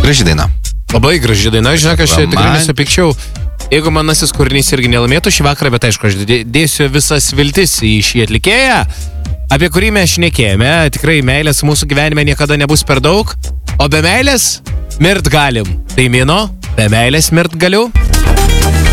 Graži daina. Labai graži daina, žinok, aš tikrai nesupikčiau. Jeigu manasis kūrinys irgi nelaimėtų šį vakarą, bet aišku, aš dėsiu visas viltis į šį atlikėją, apie kurį mes šnekėjome. Tikrai meilės mūsų gyvenime niekada nebus per daug, o be meilės mirt galim. Tai Mino, be meilės mirt galiu.